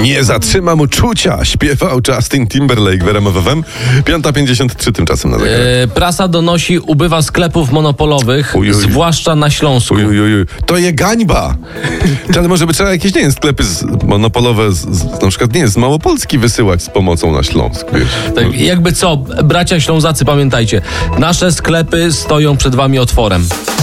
Nie zatrzymam uczucia, śpiewał Justin Timberlake w RMF FM. 5:53 tymczasem na zegarze. Prasa donosi, ubywa sklepów monopolowych, zwłaszcza na Śląsku. To je gańba. Ale może by trzeba jakieś, nie wiem, sklepy monopolowe na przykład, nie z Małopolski wysyłać z pomocą na Śląsk, wiesz. Tak, jakby co, bracia Ślązacy, pamiętajcie, nasze sklepy stoją przed wami otworem.